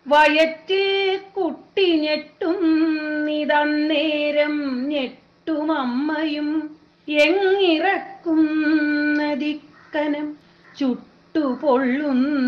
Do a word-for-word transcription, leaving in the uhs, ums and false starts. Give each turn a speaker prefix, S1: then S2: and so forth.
S1: വയറ്റിൽ കുട്ടി ഞെട്ടും നിതന്നേരം ഞെട്ടും അമ്മയും എങ്ങിറക്കും നദിക്കനം ചുട്ടുപൊള്ളുന്ന